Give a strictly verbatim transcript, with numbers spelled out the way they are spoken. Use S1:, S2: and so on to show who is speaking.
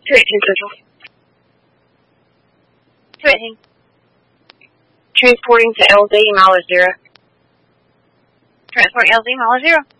S1: two eighteen Central.
S2: two eighteen.
S1: Transporting to L Z, mileage zero.
S2: Transport L Z, mileage zero.